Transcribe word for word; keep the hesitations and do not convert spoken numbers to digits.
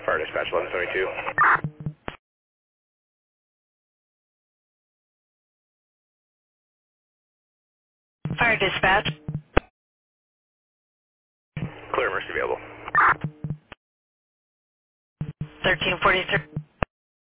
Fire Dispatch eleven seventy-two. Fire Dispatch. Clear emergency available. thirteen forty-three.